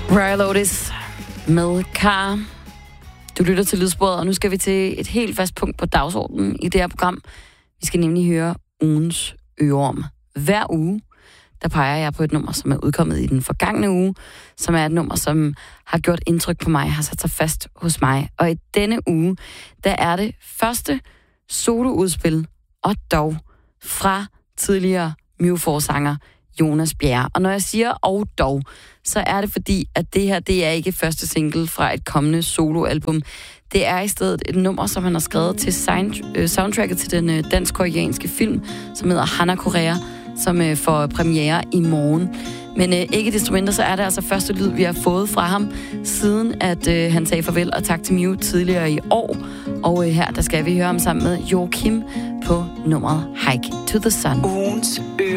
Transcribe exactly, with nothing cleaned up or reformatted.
Royal Otis med Car. Du lytter til Lydsporet, og nu skal vi til et helt fast punkt på dagsordenen i det her program. Vi skal nemlig høre ugens øreorm. Hver uge, der peger jeg på et nummer, som er udkommet i den forgangne uge, som er et nummer, som har gjort indtryk på mig, har sat sig fast hos mig. Og i denne uge, der er det første soloudspil, og dog fra tidligere Mew four-sanger Jonas Bjerre. Og når jeg siger og dog, så er det fordi, at det her, det er ikke første single fra et kommende soloalbum. Det er i stedet et nummer, som han har skrevet til soundtracket til den dansk-koreanske film, som hedder Hana Korea, som får premiere i morgen. Men øh, ikke desto mindre, så er det altså første lyd, vi har fået fra ham, siden at øh, han sagde farvel og tak til Mew tidligere i år. Og øh, her, der skal vi høre ham sammen med Joachim på nummeret Hike to the Sun.